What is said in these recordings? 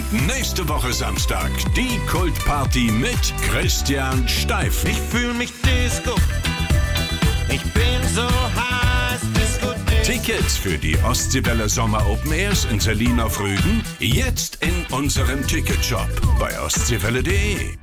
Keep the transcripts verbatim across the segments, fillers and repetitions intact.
nächste Woche Samstag die Kultparty mit Christian Steifen. Ich fühl mich Disco. Ich bin so heiß, Disco, Disco. Tickets für die Ostseewelle Sommer Open Airs in Selin auf Rügen jetzt in unserem Ticketshop bei ostseewelle punkt de.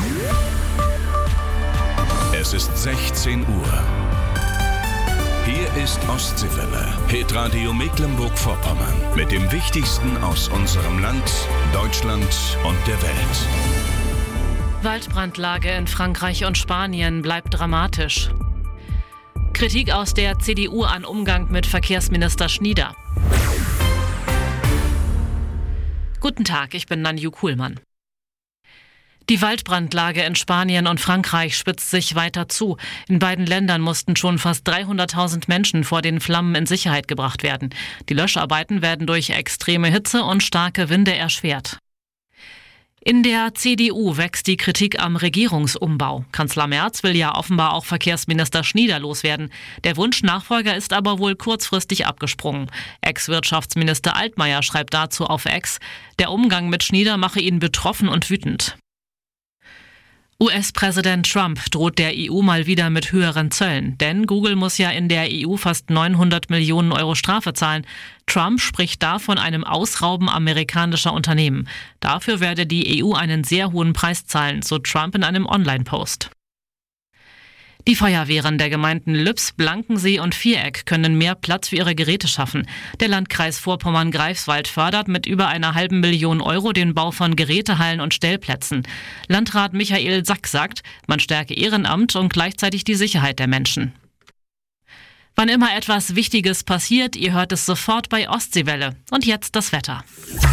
Es ist sechzehn Uhr. Hier ist Ostseewelle, Hitradio Mecklenburg-Vorpommern mit dem Wichtigsten aus unserem Land, Deutschland und der Welt. Waldbrandlage in Frankreich und Spanien bleibt dramatisch. Kritik aus der C D U an Umgang mit Verkehrsminister Schnieder. Guten Tag, ich bin Nanju Kuhlmann. Die Waldbrandlage in Spanien und Frankreich spitzt sich weiter zu. In beiden Ländern mussten schon fast dreihunderttausend Menschen vor den Flammen in Sicherheit gebracht werden. Die Löscharbeiten werden durch extreme Hitze und starke Winde erschwert. In der C D U wächst die Kritik am Regierungsumbau. Kanzler Merz will ja offenbar auch Verkehrsminister Schnieder loswerden. Der Wunschnachfolger ist aber wohl kurzfristig abgesprungen. Ex-Wirtschaftsminister Altmaier schreibt dazu auf X, der Umgang mit Schnieder mache ihn betroffen und wütend. U S-Präsident Trump droht der E U mal wieder mit höheren Zöllen, denn Google muss ja in der E U fast neunhundert Millionen Euro Strafe zahlen. Trump spricht da von einem Ausrauben amerikanischer Unternehmen. Dafür werde die E U einen sehr hohen Preis zahlen, so Trump in einem Online-Post. Die Feuerwehren der Gemeinden Lübs, Blankensee und Viereck können mehr Platz für ihre Geräte schaffen. Der Landkreis Vorpommern-Greifswald fördert mit über einer halben Million Euro den Bau von Gerätehallen und Stellplätzen. Landrat Michael Sack sagt, man stärke Ehrenamt und gleichzeitig die Sicherheit der Menschen. Wann immer etwas Wichtiges passiert, ihr hört es sofort bei Ostseewelle. Und jetzt das Wetter.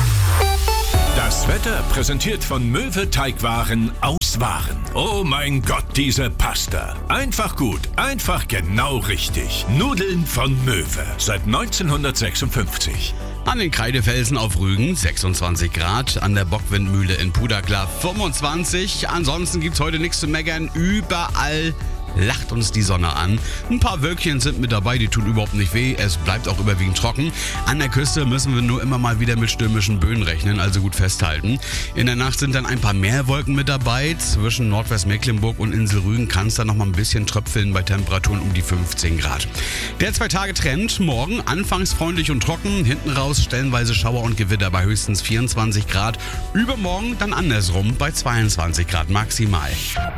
Das Wetter präsentiert von Möwe Teigwaren aus Waren. Oh mein Gott, diese Pasta. Einfach gut, einfach genau richtig. Nudeln von Möwe. Seit neunzehnhundertsechsundfünfzig. An den Kreidefelsen auf Rügen sechsundzwanzig Grad, an der Bockwindmühle in Puderklar fünfundzwanzig. Ansonsten gibt's heute nichts zu meckern. Überall lacht uns die Sonne an. Ein paar Wölkchen sind mit dabei, die tun überhaupt nicht weh. Es bleibt auch überwiegend trocken. An der Küste müssen wir nur immer mal wieder mit stürmischen Böen rechnen, also gut festhalten. In der Nacht sind dann ein paar mehr Wolken mit dabei. Zwischen Nordwestmecklenburg und Insel Rügen kann es dann noch mal ein bisschen tröpfeln bei Temperaturen um die fünfzehn Grad. Der Zwei-Tage-Trend: morgen anfangs freundlich und trocken, hinten raus stellenweise Schauer und Gewitter bei höchstens vierundzwanzig Grad. Übermorgen dann andersrum bei zweiundzwanzig Grad maximal.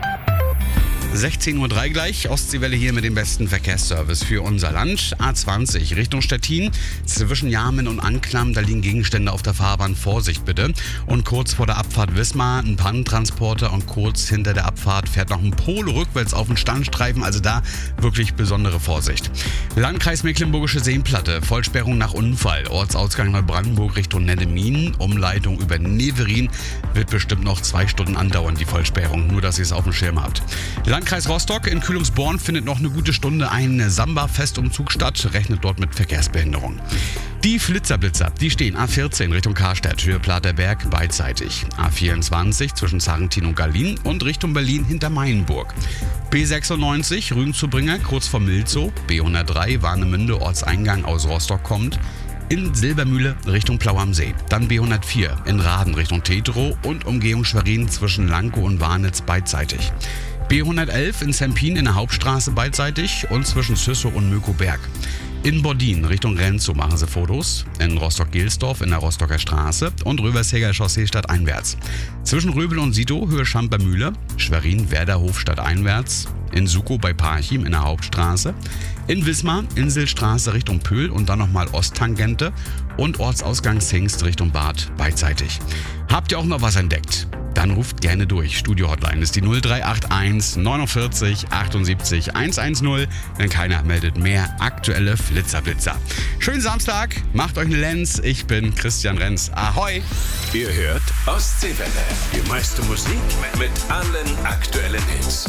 sechzehn Uhr drei gleich, Ostseewelle hier mit dem besten Verkehrsservice für unser Land. A zwanzig Richtung Stettin, zwischen Jarmen und Anklam, da liegen Gegenstände auf der Fahrbahn, Vorsicht bitte. Und kurz vor der Abfahrt Wismar ein Pannentransporter und kurz hinter der Abfahrt fährt noch ein Polo rückwärts auf den Standstreifen, also da wirklich besondere Vorsicht. Landkreis Mecklenburgische Seenplatte, Vollsperrung nach Unfall, Ortsausgang Neubrandenburg Richtung Nennemin, Umleitung über Neverin, wird bestimmt noch zwei Stunden andauern, die Vollsperrung, nur dass ihr es auf dem Schirm habt. Landkreis Rostock, in Kühlungsborn findet noch eine gute Stunde ein Samba-Festumzug statt, rechnet dort mit Verkehrsbehinderung. Die Flitzerblitzer, die stehen A vierzehn Richtung Karstadt, Höhe Platerberg beidseitig. A vierundzwanzig zwischen Sarrentin und Gallien und Richtung Berlin hinter Mainburg. B sechsundneunzig Rügen zu Bringer, kurz vor Milzow. B hundertdrei Warnemünde, Ortseingang aus Rostock kommt. In Silbermühle Richtung Plau am See. Dann B hundertvier in Raden Richtung Tetro und Umgehung Schwerin zwischen Lankow und Warnitz beidseitig. B hundertelf in Sempin in der Hauptstraße beidseitig und zwischen Züssow und Mökoberg. In Bordin Richtung Renzow machen sie Fotos. In Rostock-Gelsdorf in der Rostocker Straße und Rövershäger Chaussee stadteinwärts. Zwischen Röbel und Sito Höhe Schampermühle, Schwerin Werderhof stadteinwärts. In Sukow bei Parchim in der Hauptstraße. In Wismar Inselstraße Richtung Pöhl und dann nochmal Osttangente und Ortsausgang Zingst Richtung Bad beidseitig. Habt ihr auch noch was entdeckt? Dann ruft gerne durch. Studio-Hotline ist die null drei acht eins neunundvierzig achtundsiebzig hundertzehn. Denn keiner meldet mehr aktuelle Flitzerblitzer. Schönen Samstag, macht euch eine Lenz. Ich bin Christian Renz. Ahoi! Ihr hört Ostseewelle. Die meiste Musik mit allen aktuellen Hits.